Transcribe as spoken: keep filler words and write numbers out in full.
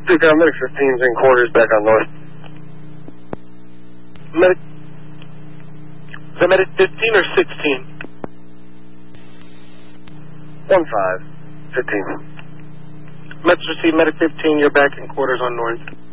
Take out medic fifteen's in quarters back on north. Medic... Is that medic fifteen or sixteen? one five. fifteen. Let's receive medic fifteen, you're back in quarters on north.